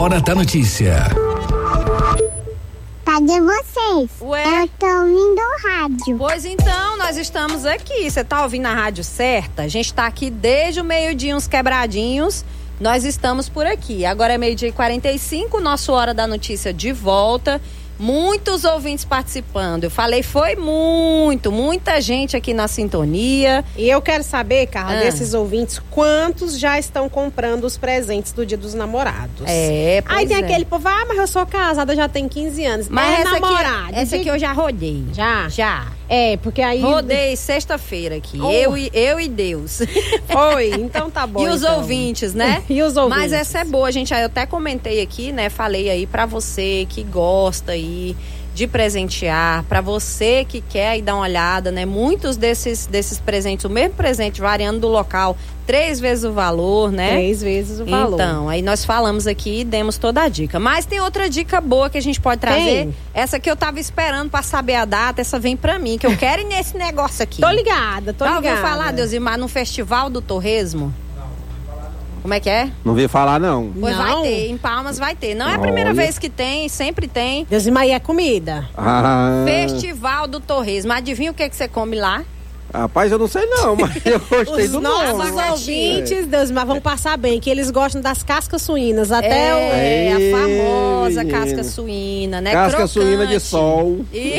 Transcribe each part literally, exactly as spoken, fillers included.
Hora da Notícia. Cadê vocês? Ué? Eu tô ouvindo o rádio. Pois então, nós estamos aqui. Você tá ouvindo a rádio certa? A gente tá aqui desde o meio-dia, uns quebradinhos. Nós estamos por aqui. Agora é meio-dia e quarenta e cinco, nosso Hora da Notícia de volta. Muitos ouvintes participando. Eu falei, foi muito, muita gente aqui na sintonia. E eu quero saber, Carla, Ah. desses ouvintes, quantos já estão comprando os presentes do Dia dos Namorados? É, pois Aí tem é. aquele povo, ah, mas eu sou casada, já tem quinze anos. Mas é essa, namorado. aqui, essa aqui eu já rodei. Já? Já. É, porque aí... Rodei sexta-feira aqui. Oh. Eu, e, eu e Deus. Foi, então tá bom. E os então. ouvintes, né? E os ouvintes. Mas essa é boa, gente. Eu até comentei aqui, né? Falei aí pra você que gosta aí de presentear, pra você que quer aí dar uma olhada, né? Muitos desses, desses presentes, o mesmo presente variando do local, três vezes o valor, né? Três vezes o valor. Então, aí nós falamos aqui e demos toda a dica. Mas tem outra dica boa que a gente pode trazer. Tem. Essa que eu tava esperando pra saber a data, essa vem pra mim, que eu quero ir nesse negócio aqui. Tô ligada, tô Já ligada. ouviu falar, Deusimar, no Festival do Torresmo? Como é que é? Não vi falar, não. Pois Não. vai ter, em Palmas vai ter. Não é a primeira Olha. vez que tem, sempre tem. Deus, mas aí é comida. Ah, Festival do Torresmo. Adivinha o que, que você come lá? rapaz, eu não sei não, mas eu gostei Os do nossos nome. ouvintes, Deus, mas vão passar bem, que eles gostam das cascas suínas, até É, Ei, a famosa menino. casca suína, né? Casca Crocante. suína de sol. E...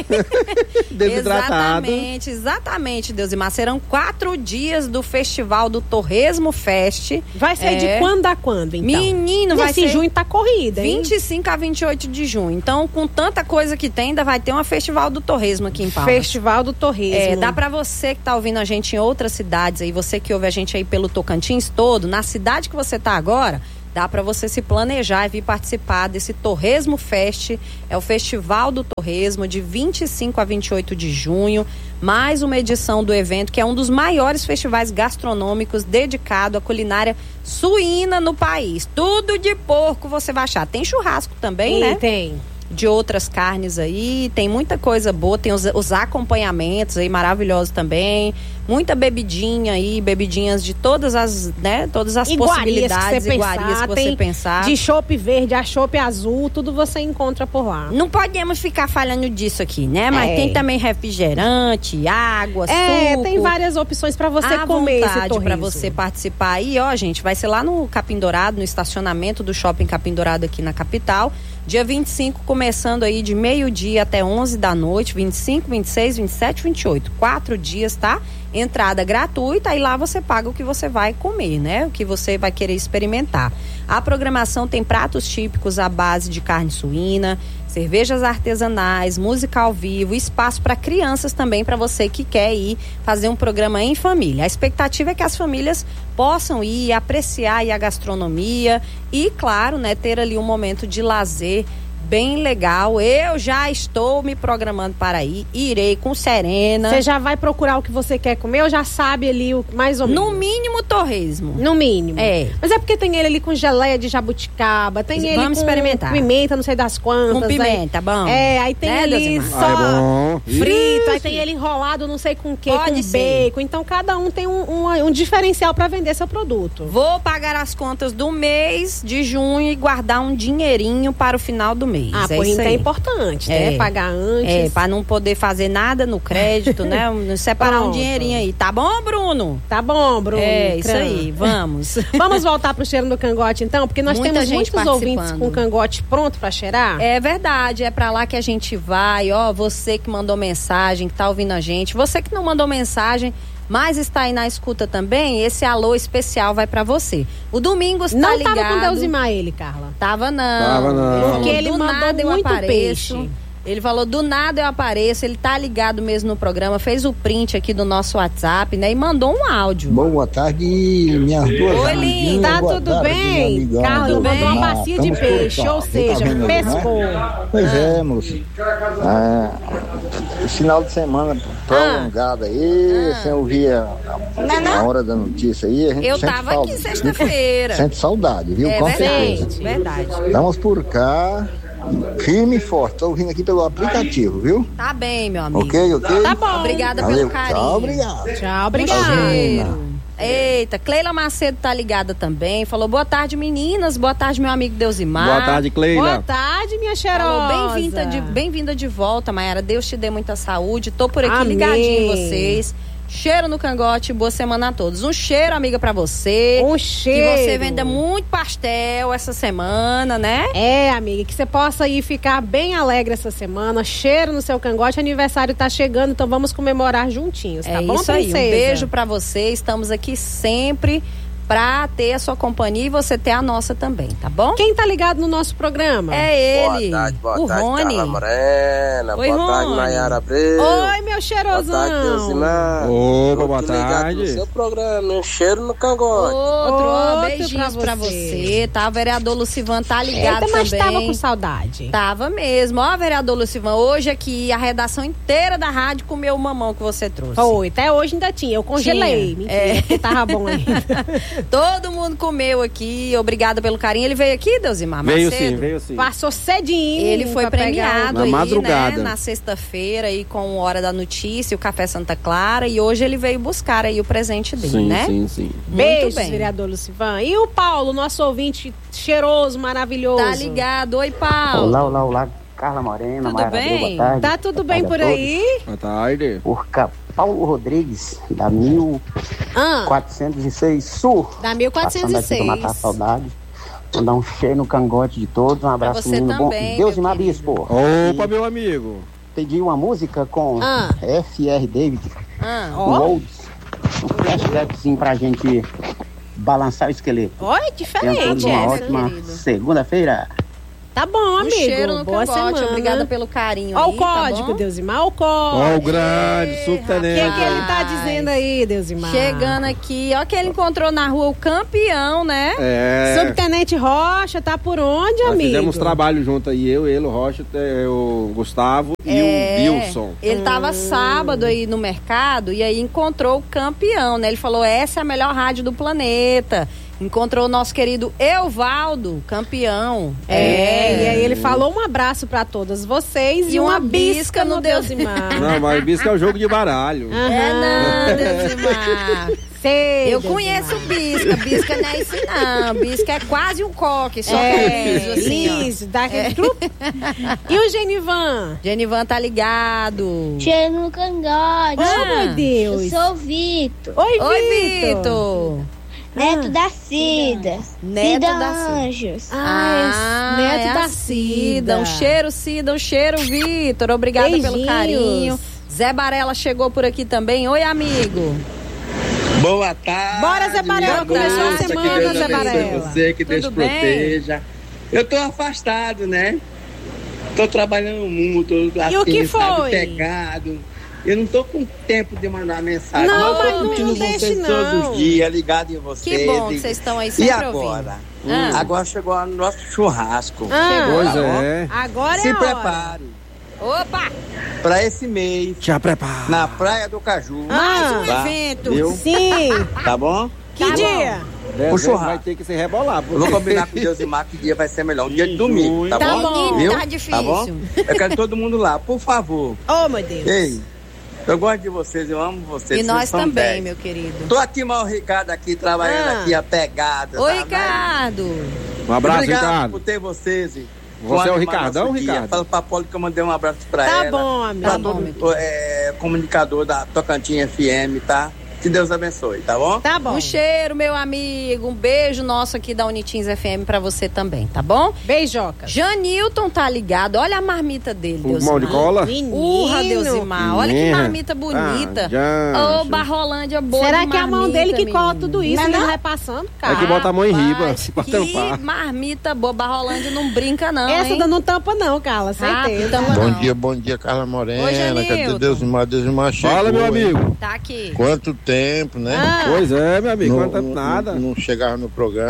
Desidratada. Exatamente, exatamente, Deusimar. Serão quatro dias do Festival do Torresmo Fest. vai ser É. de quando a quando, então? Menino, vai Esse ser junho tá corrida, hein? vinte e cinco a vinte e oito de junho. Então, com tanta coisa que tem, ainda vai ter um Festival do Torresmo aqui em Palmas. Festival do Torresmo. É, dá pra você que tá ouvindo a gente em outras cidades aí, você que ouve a gente aí pelo Tocantins todo, na cidade que você tá agora, dá pra você se planejar e vir participar desse Torresmo Fest. É o Festival do Torresmo, de vinte e cinco a vinte e oito de junho. Mais uma edição do evento, que é um dos maiores festivais gastronômicos dedicado à culinária suína no país. Tudo de porco você vai achar. Tem churrasco também, Tem, né? tem. De outras carnes aí, tem muita coisa boa, tem os, os acompanhamentos aí maravilhosos também, muita bebidinha aí, bebidinhas de todas as, né, todas as Iguarias possibilidades, que você iguarias pensar, que você tem pensar. De chopp verde a chopp azul, tudo você encontra por lá. Não podemos ficar falando disso aqui, né? Mas É. tem também refrigerante, água, É, suco. tem várias opções pra você à comer esse vontade torresmo. para você participar aí, ó, gente, vai ser lá no Capim Dourado, no estacionamento do Shopping Capim Dourado aqui na capital, dia vinte e cinco, começando aí de meio-dia até onze da noite, vinte e cinco, vinte e seis, vinte e sete, vinte e oito, quatro dias, tá? Entrada gratuita, e lá você paga o que você vai comer, né? O que você vai querer experimentar. A programação tem pratos típicos à base de carne suína, cervejas artesanais, música ao vivo, espaço para crianças também, para você que quer ir fazer um programa em família. A expectativa é que as famílias possam ir apreciar aí a gastronomia e, claro, né, ter ali um momento de lazer bem legal. Eu já estou me programando para ir, irei com Serena. Você já vai procurar o que você quer comer ou já sabe ali o mais ou menos? No mínimo torresmo. No mínimo. É. Mas é porque tem ele ali com geleia de jabuticaba, tem ele Vamos com experimentar. pimenta, não sei das quantas. Com pimenta, aí, bom. É, aí tem Né, ali Deusimar? só Ai, bom. frito, aí Isso. tem ele enrolado não sei com o que, Pode com ser. bacon. Então cada um tem um, um, um diferencial para vender seu produto. Vou pagar as contas do mês de junho e guardar um dinheirinho para o final do mês. Ah, é pois isso então aí. é importante, É. né? Pagar antes. É, para não poder fazer nada no crédito, né? Separar um Pronto. dinheirinho aí. Tá bom, Bruno? Tá bom, Bruno. É, isso Cran. aí. Vamos. Vamos voltar pro cheiro do cangote, então? Porque nós Muita temos gente muitos ouvintes participando. com cangote pronto pra cheirar. É verdade, é pra lá que a gente vai, ó, você que mandou mensagem, que tá ouvindo a gente, você que não mandou mensagem, mas está aí na escuta também, esse alô especial vai pra você. O Domingos tá Não ligado. tava com Deusimar ele, Carla. Tava não. Tava não. Ele Porque falou, ele do mandou nada eu muito apareço. peixe. Ele falou, do nada eu apareço, ele tá ligado mesmo no programa, fez o print aqui do nosso WhatsApp, né? E mandou um áudio. Boa tarde, minhas duas Oi, amiguinhas. linda, Tá Boa tudo tarde, bem? minha amigona, Carla Deusimar. mandou uma bacia de Estamos por peixe, cá. ou Você seja, tá vendo aí, pescou. né? Pois é, moço. Ah, esse final de semana prolongado aí, Ah. sem ouvir a, a, a hora da notícia aí, a gente Eu sente tava saudade. aqui sexta-feira. Sente saudade, viu? É Com verdade, certeza. verdade. Estamos por cá, firme e forte. Tô ouvindo aqui pelo aplicativo, viu? Tá bem, meu amigo. Ok, ok? Tá bom. Obrigada Valeu, pelo carinho. tchau, obrigado. Tchau, Um obrigado. cheiro. Eita, Cleila Macedo tá ligada também. Falou, boa tarde, meninas. Boa tarde, meu amigo Deusimar. Boa tarde, Cleila. Boa tarde, minha cheirosa. Falou, bem-vinda de, bem-vinda de volta, Mayara. Deus te dê muita saúde. Tô por aqui Amém. ligadinho em vocês. Cheiro no cangote, boa semana a todos. Um cheiro, amiga, pra você. Um cheiro. Que você venda muito pastel essa semana, né? É, amiga, que você possa aí ficar bem alegre essa semana. Cheiro no seu cangote. Aniversário tá chegando, então vamos comemorar juntinhos, tá é bom, isso aí. Um princesa? beijo pra você. Estamos aqui sempre pra ter a sua companhia e você ter a nossa também, tá bom? Quem tá ligado no nosso programa? É ele. Boa tarde, boa o tarde, Rony. Carla Morena. Oi, boa tarde, Rony. Nayara Abreu. Oi, meu Boa cheirosão. tarde, Deusimar. Opa, boa Tô ligado tarde. no seu programa, um cheiro no cangote. Outro, ó, Outro beijinhos pra pra você. você, tá? O vereador Lucivan tá ligado Eita, mas também. tava com saudade. Tava mesmo. Ó, vereador Lucivan, hoje aqui a redação inteira da rádio comeu o mamão que você trouxe. Foi, até hoje ainda tinha. Eu congelei. Tinha. Mentira, É. porque tava bom ainda. Todo mundo comeu aqui. Obrigada pelo carinho. Ele veio aqui, Deusimar Veio Macedo? sim, veio sim. Passou cedinho. Ele foi pra pegar premiado Na aí, madrugada. né? Na sexta-feira aí com Hora da Notícia, o Café Santa Clara. E hoje ele veio buscar aí o presente dele, Sim, né? sim, sim. o... Beijos, bem. vereador Lucivan. E o Paulo, nosso ouvinte cheiroso, maravilhoso. Tá ligado? Oi, Paulo. Olá, olá, olá, Carla Morena, Tudo Mayara bem? Abreu, boa tarde. Tá tudo Boa bem tarde por a aí? Boa tarde. Por cá, Paulo Rodrigues, da mil Ah, quatrocentos e seis Sul. da mil quatrocentos e Passando aqui pra matar a seis. saudade. Mandar um cheiro no cangote de todos. Um abraço, você menino bom. também, Deus e meu querido. Bispo. Opa, meu amigo. Pedi uma música com Ah. F R David, Ah, um Olds. Um flashbackzinho pra gente balançar o esqueleto. Oi, Tenham diferente todos uma essa, ótima querido. segunda-feira. Tá bom, um amigo. cheiro no Boa cangote. semana. Obrigada pelo carinho Ó aí, o código, tá bom? Deusimar, ó o Ó, código. o grande O que, subtenente. que ele tá dizendo aí, Deusimar? Chegando aqui, ó que ele encontrou na rua o campeão, né? É. Subtenente Rocha, tá por onde, Nós amigo? fizemos trabalho junto aí, eu, ele, o Rocha, eh, o Gustavo É, e o Wilson. Ele tava sábado aí no mercado e aí encontrou o campeão, né? Ele falou, essa é a melhor rádio do planeta. Encontrou o nosso querido Evaldo, campeão. É, e aí ele falou um abraço pra todas vocês e, E uma uma bisca bisca no no Deusimar. Não, mas bisca é o jogo de baralho. É não, Deusimar. Sei, Eu Deusimar. conheço bisca. Bisca não é isso não. Bisca é quase um coque, só que É, liso assim, ó. liso, dá aquele trup. E o Genivan? Genivan tá ligado. Cheiro no cangote. Oh, meu Eu Deus. sou o Vitor, Oi, Oi, Vitor. Vitor. neto da Cida. Neto Cida da Cida. Anjos. Ah, é neto a da Cida. Cida. Um cheiro, Cida, um cheiro, Vitor. Obrigada pelo Beijinhos. carinho. Zé Barella chegou por aqui também. Oi, amigo. Boa tarde. Bora, Zé Barella, minha começou a moça, semana, que Deus Zé abençoe Barella. você, que Deus Tudo bem? proteja. Eu tô afastado, né? Tô trabalhando muito, tô assim, o que sabe, foi? pegado. Eu não tô com tempo de mandar mensagem. Não, mas eu mas tô não- curtindo não deixe, vocês não. todos os dias, ligado em vocês. Que bom que e- vocês estão aí E sempre agora? ouvindo. Ah. Agora chegou o nosso churrasco. Ah, Pois Tá bom? é. agora é Se a hora. prepare Opa! para esse mês Já prepara. na Praia do Caju. Mais um Tá? evento. Viu? Sim. Tá bom? Que dia? Dezembro churrasco. vai ter que se rebolar. Eu vou combinar com Deus e Mar que dia vai ser melhor. Um dia de domingo, tá, Tá bom? bom. Viu? Tá difícil. Tá bom? Eu quero todo mundo lá, por favor. Oh, meu Deus. Ei, eu gosto de vocês, eu amo vocês. E vocês nós são também, dez. meu querido. Tô aqui, mal o Ricardo aqui, trabalhando Ah. aqui, a pegada. Oi, tá? Ricardo. Um abraço, Obrigado Ricardo. por ter vocês. e Você é o animar Ricardão, nosso dia. Ricardo? Fala pra Poli que eu mandei um abraço pra Tá ela. bom, amigo. Pra Tá bom, todo meu é, comunicador da Tocantins F M, tá? Que Deus abençoe, tá bom? Tá bom. Um cheiro, meu amigo. Um beijo nosso aqui da Unitins F M pra você também, tá bom? Beijoca. Janilton tá ligado. Olha a marmita dele, O Deus. mão de cola? Menino. Urra, Deusimar. Olha que Menina. marmita bonita. Ah, já. Ô, Barrolândia boa Será de que é a mão marmita, dele que cola menino? tudo isso? Não é Ele não? vai passando, cara. É que bota a mão em riba, Rapaz, pra que tampar. marmita boa. Barrolândia não brinca, não, Essa hein? da não tampa não, Carla, Ah, certeza. tampa Bom não. dia, bom dia, Carla Morena. Oi, Janilton. Cadê Deus e Mar? Deus e Mar chegou, Fala, meu hein? amigo. Tá aqui. Quanto tempo, né? Ah, Pois é, meu amigo, não, não tá não- nada. Não, não chegava no programa.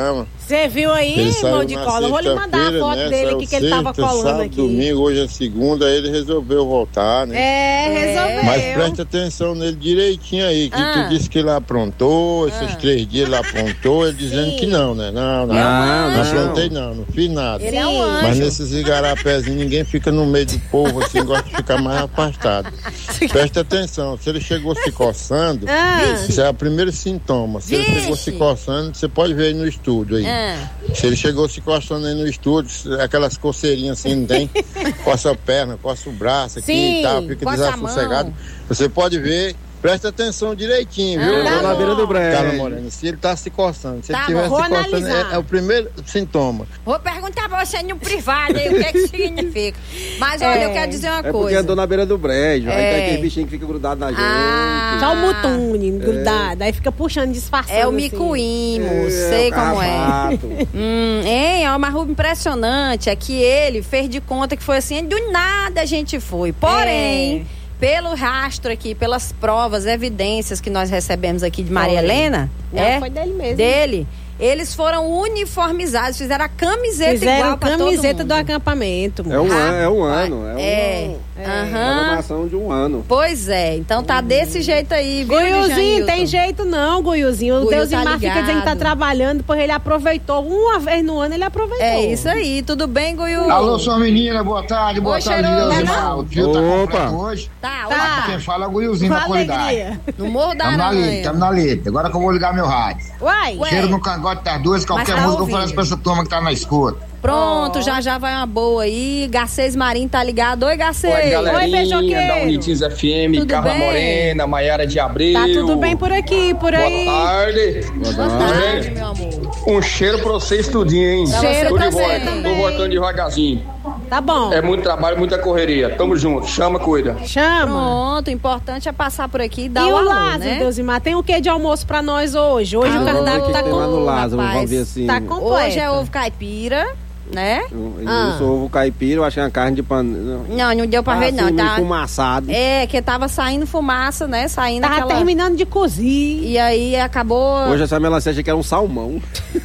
Você viu aí, irmão de cola? Eu vou lhe mandar a foto né? dele Saiu aqui que ele tava sexta, colando sábado, aqui. domingo, hoje é segunda, aí ele resolveu voltar, né? É, resolveu. Mas preste atenção nele direitinho aí, que Ah. tu disse que ele aprontou, esses Ah. três dias ele aprontou, ele dizendo Sim. que não, né? Não, não, É um não, não anjo. aprontei não, não fiz nada. Ele é um anjo. Mas nesses igarapézinhos ninguém fica no meio do povo, assim, gosta de ficar mais afastado. Preste atenção, se ele chegou se coçando, Ah. isso é o primeiro sintoma. Se ele Vixe. chegou se coçando, você pode ver aí no estúdio aí. Ah. Se ele chegou se coçando aí no estúdio, aquelas coceirinhas assim, não tem? Coça a perna, coça o braço aqui Sim, e tal, fica coça a desassossegado. mão. Você pode ver, presta atenção direitinho, viu? Ah, Eu tô na beira do brejo. Carla Morena, se ele tá se coçando, se Tá ele estiver bom, se vou coçando, analisar. é, é o primeiro sintoma. Vou perguntar pra você no privado aí o que é que significa. Mas olha, É. eu quero dizer uma É porque coisa. andou na beira do brejo. Aí É. tem aquele bichinho que fica grudado na gente. Ah. Só o mutune grudado, aí fica puxando, disfarçando. É o assim. micuímo, É, sei o como é. carrapato. Hum, hein, ó, uma roupa impressionante é que ele fez de conta que foi assim, do nada a gente foi. Porém, pelo rastro aqui, pelas provas, evidências que nós recebemos aqui de Maria Foi. Helena, Não, é, foi dele mesmo. dele, eles foram uniformizados, fizeram a camiseta Fizeram igual pra todo camiseta mundo. do acampamento. É um, Ah, ano, é um ano. É, É, uma aham. programação de um ano. Pois é, então tá desse jeito aí, viu, Goiuzinho, Djanilton? tem jeito não, Goiuzinho. O Goiú Deus tá Imar fica dizendo que tá ligado. trabalhando, depois ele aproveitou. Uma vez no ano ele aproveitou. É isso aí, tudo bem, Goiú? Alô, sua menina, boa tarde, boa Oi, tarde, cheiroso. Deusimar. O tio tá Opa. completo hoje. Tá, Tá. Quem fala é o Guilzinho Com da qualidade. alegria. no Morro da Tamo na lida, Aranha. tamo na lida. Agora que eu vou ligar meu rádio. Uai, Ué. Cheiro no cangote das duas, qualquer tá música eu ouvindo. faço pra essa turma que tá na escuta. Pronto, já já vai uma boa aí. Gacês Marinho tá ligado. Oi, Gacês. Oi, Oi, galerinha beijoqueiro. da Unitiz F M, Tudo Carla bem? Morena, Maiara de Abril. tá tudo bem por aqui, por aí. Boa tarde. Boa tarde, meu amor. Um cheiro pra vocês tudinho, hein? Pra Cheiro Tô de também. volta, tô voltando devagarzinho. Tá bom. É muito trabalho, muita correria. Tamo junto, chama, cuida. Chama. Pronto, o importante é passar por aqui e dar E o o alô, Lázaro, né? Manimar, tem o que de almoço pra nós hoje? Hoje Ah, o Vamos ver o cardápio que tá tem lá com... no Lázaro, rapaz, vamos ver assim. Tá completo. Hoje é ovo caipira, né? Ah. Isso, ovo caipira, eu achei uma carne de panela. Não, não deu pra ver não, tá? Fumaçado. É, que tava saindo fumaça, né? Saindo Tava aquela... terminando de cozir. E aí acabou... Hoje essa melancia achei que era um salmão.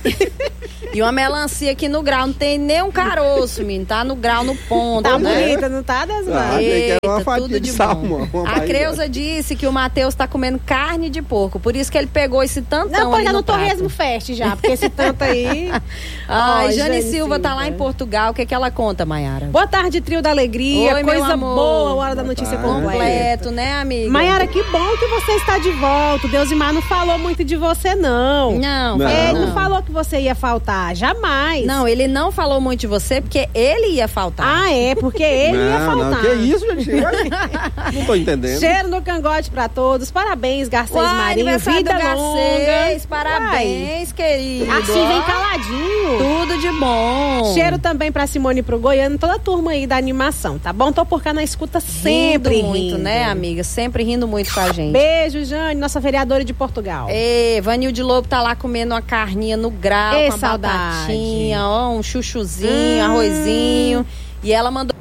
E uma melancia aqui no grau, não tem nem um caroço, menino. Tá no grau, no ponto, Tá né? bonita, não tá, Ah, Desmar? achei que era uma Eita, fatia tudo de de salmão, bom. uma A barriga. Creuza disse que o Matheus tá comendo carne de porco, por isso que ele pegou esse tantão Não, ali porque no no prato. Torresmo Fest já, porque esse tanto aí... Ai, Ó, Jane Jane Silva tá lá em Silva. Portugal, o que que ela conta, Maiara? Boa tarde, trio da alegria. Oi, meu Coisa amor. boa, hora da notícia tarde. completa. Completo, né, amiga? Maiara, que bom que você está de volta. O Deusimar não falou muito de você, não. Não, Não. falou Ele não. não falou que você ia faltar, jamais. Não, ele não falou muito de você porque ele ia faltar. Ah, é, porque ele não, ia faltar. não, que isso, gente? Não tô entendendo. Cheiro no cangote pra todos. Parabéns, Garcês Uai, Marinho. aniversário Vida do longa. Garcês, parabéns, querido. Assim vem Ó, caladinho. Tudo de bom. Cheiro também pra Simone e pro Goiano, toda a turma aí da animação, tá bom? Tô por cá na escuta sempre rindo muito, rindo. né, amiga? Sempre rindo muito com a gente. Beijo, Jane, nossa vereadora de Portugal. Ê, Vanilde Lobo tá lá comendo uma carninha no grau, Ê, com uma saudade. batatinha, ó, um chuchuzinho, Hum. arrozinho. E ela mandou